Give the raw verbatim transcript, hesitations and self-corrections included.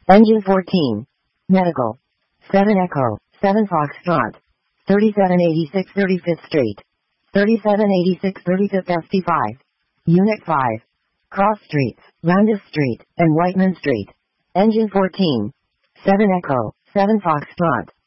Engine fourteen. Medical. seven Echo, seven Foxtrot. thirty-seven eighty-six thirty-fifth Street. thirty-seven eighty-six thirty-fifth S T five. Unit five. Cross Streets, Roundus Street, and Whiteman Street. Engine fourteen. seven Echo, seven Foxtrot.